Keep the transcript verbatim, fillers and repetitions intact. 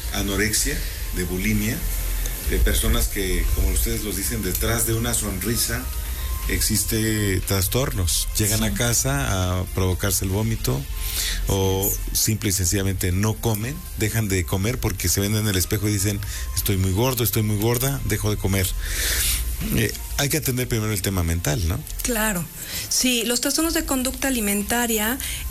anorexia, de bulimia, de personas que, como ustedes los dicen, detrás de una sonrisa existe trastornos. Llegan sí. a casa a provocarse el vómito o simple y sencillamente no comen, dejan de comer porque se ven en el espejo y dicen, estoy muy gordo, estoy muy gorda, dejo de comer. Eh, hay que atender primero el tema mental, ¿no? Claro. Sí, los trastornos de conducta alimentaria